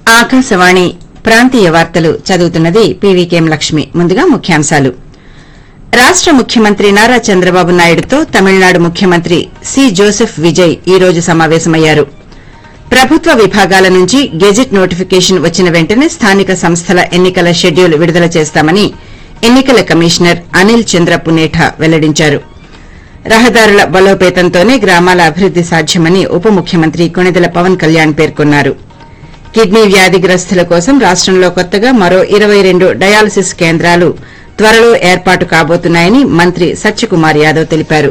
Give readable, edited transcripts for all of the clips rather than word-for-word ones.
ఆకాశవాణి ప్రాంతీయ వార్తలు చదువుతున్నది పీవీకేఎం లక్ష్మి. ముందుగా ముఖ్యాంశాలు. రాష్ట ముఖ్యమంత్రి నారా చంద్రబాబు నాయుడుతో తమిళనాడు ముఖ్యమంత్రి సి జోసెఫ్ విజయ్ ఈ రోజు సమావేశమయ్యారు. ప్రభుత్వ విభాగాల నుంచి గెజిట్ నోటిఫికేషన్ వచ్చిన వెంటనే స్థానిక సంస్థల ఎన్నికల షెడ్యూల్ విడుదల చేస్తామని ఎన్నికల కమిషనర్ అనిల్ చంద్ర పునేఠా వెల్లడించారు. రహదారుల బలోపేతంతోనే గ్రామాల అభివృద్ది సాధ్యమని ఉప ముఖ్యమంత్రి కొణిదెల పవన్ కళ్యాణ్ పేర్కొన్నారు. కిడ్నీ వ్యాధిగ్రస్తుల కోసం రాష్టంలో కొత్తగా మరో 22 డయాలసిస్ కేంద్రాలు త్వరలో ఏర్పాటు కాబోతున్నాయని మంత్రి సత్యకుమార్ యాదవ్ తెలిపారు.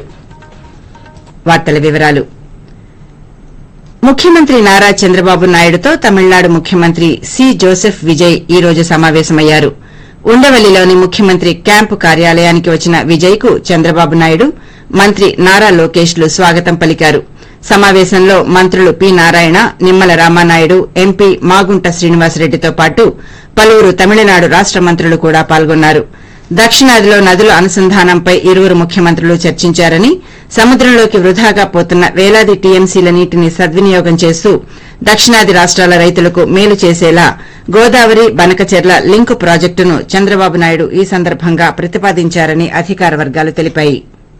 ముఖ్యమంత్రి నారా చంద్రబాబు నాయుడుతో తమిళనాడు ముఖ్యమంత్రి సి జోసెఫ్ విజయ్ ఈ రోజు సమావేశమయ్యారు. ఉండవల్లిలోని ముఖ్యమంత్రి క్యాంపు కార్యాలయానికి వచ్చిన విజయ్ కు చంద్రబాబు నాయుడు, మంత్రి నారా లోకేష్లు స్వాగతం పలికారు. సమావేశంలో మంత్రులు పి నారాయణ, నిమ్మల రామానాయుడు, ఎంపీ మాగుంట శ్రీనివాసరెడ్డితో పాటు పలువురు తమిళనాడు రాష్ట మంత్రులు కూడా పాల్గొన్నారు. దక్షిణాదిలో నదుల అనుసంధానంపై ఇరువురు ముఖ్యమంత్రులు చర్చించారని, సముద్రంలోకి వృధాగా పోతున్న వేలాది టీఎంసీల నీటిని సద్వినియోగం చేస్తూ దక్షిణాది రాష్టాల రైతులకు మేలు చేసేలా గోదావరి బనకచెర్ల లింకు ప్రాజెక్టును చంద్రబాబు నాయుడు ఈ సందర్భంగా ప్రతిపాదించారని అధికార వర్గాలు తెలిపాయి.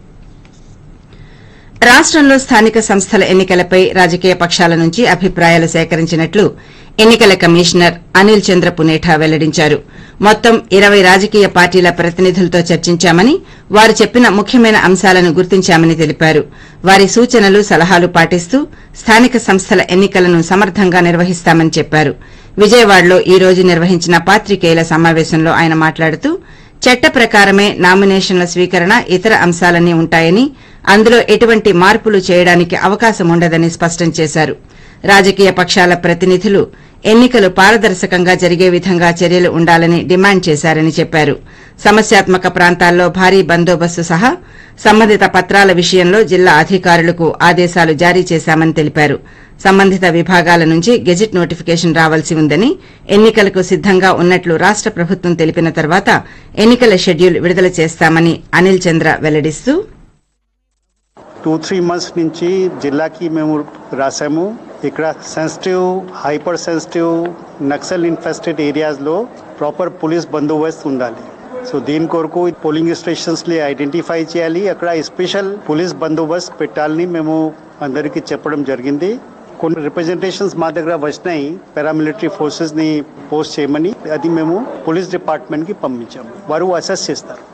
రాష్టంలో స్థానిక సంస్థల ఎన్నికలపై రాజకీయ పక్షాల నుంచి అభిప్రాయాలు సేకరించినట్లు ఎన్నికల కమిషనర్ అనిల్ చంద్ర పునేఠా వెల్లడించారు. మొత్తం 20 రాజకీయ పార్టీల ప్రతినిధులతో చర్చించామని, వారు చెప్పిన ముఖ్యమైన అంశాలను గుర్తించామని తెలిపారు. వారి సూచనలు, సలహాలు పాటిస్తూ స్థానిక సంస్థల ఎన్నికలను సమర్థంగా నిర్వహిస్తామని చెప్పారు. విజయవాడలో ఈ రోజు నిర్వహించిన పాత్రికేయుల సమావేశంలో ఆయన మాట్లాడుతూ, చట్ట ప్రకారమే నామినేషన్ల స్వీకరణ, ఇతర అంశాలన్నీ ఉంటాయని, అందులో ఎటువంటి మార్పులు చేయడానికి అవకాశం ఉండదని స్పష్టం చేశారు. రాజకీయ పక్షాల ప్రతినిధులు ఎన్నికలు పారదర్శకంగా జరిగే విధంగా చర్యలు ఉండాలని డిమాండ్ చేశారని చెప్పారు. సమస్యాత్మక ప్రాంతాల్లో భారీ బందోబస్తు సహా సంబంధిత పత్రాల విషయంలో జిల్లా అధికారులకు ఆదేశాలు జారీ చేశామని తెలిపారు. సంబంధిత విభాగాల నుంచి గెజిట్ నోటిఫికేషన్ రావాల్సి ఉందని, ఎన్నికలకు సిద్దంగా ఉన్నట్లు రాష్ట ప్రభుత్వం తెలిపిన తర్వాత ఎన్నికల షెడ్యూల్ విడుదల చేస్తామని అనిల్ చంద్ర వెల్లడిస్తూ, 2-3 మంత్స్ నుంచి జిల్లాకి మేము రాసాము. ఇక్కడ sensitive, hyper sensitive, Naxal infested ఏరియాస్లో ప్రాపర్ పోలీస్ బందోబస్తు ఉండాలి. సో దీని కొరకు పోలింగ్ స్టేషన్స్ని ఐడెంటిఫై చేయాలి, అక్కడ స్పెషల్ పోలీస్ బందోబస్తు పెట్టాలని మేము అందరికీ చెప్పడం జరిగింది. కొన్ని రిప్రజెంటేషన్స్ మా దగ్గర వచ్చినాయి, పారామిలిటరీ ఫోర్సెస్ ని పోస్ట్ చేయమని. అది మేము పోలీస్ డిపార్ట్మెంట్ కి పంపించాము, వారు అసెస్ చేస్తారు.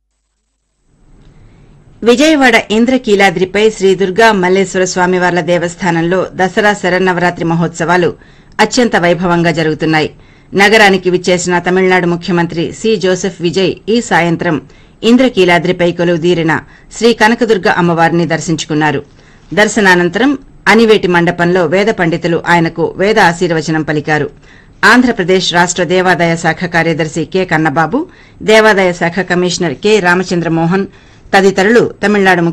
విజయవాడ ఇంద్రకీలాద్రిపై శ్రీ దుర్గా మల్లేశ్వర స్వామివార్ల దేవస్థానంలో దసరా శరన్నవరాత్రి మహోత్సవాలు అత్యంత వైభవంగా జరుగుతున్నాయి. నగరానికి విచ్చేసిన తమిళనాడు ముఖ్యమంత్రి సి జోసెఫ్ విజయ్ ఈ సాయంత్రం ఇంద్రకీలాద్రిపై కొలువుదీరిన శ్రీ కనకదుర్గ అమ్మవారిని దర్శించుకున్నారు. దర్శనానంతరం అనివేటి మండపంలో వేద పండితులు ఆయనకు వేద ఆశీర్వచనం పలికారు. ఆంధ్రప్రదేశ్ రాష్ట దేవాదాయ శాఖ కార్యదర్శి కె కన్నబాబు, దేవాదాయ శాఖ కమిషనర్ కె రామచంద్రమోహన్ తదితరులు తమిళనాడు